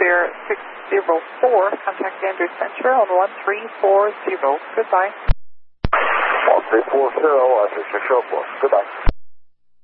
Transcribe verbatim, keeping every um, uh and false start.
Frontier six zero four, contact Andrews Center on one three four zero. Goodbye. one three four zero, uh, six zero four. Goodbye.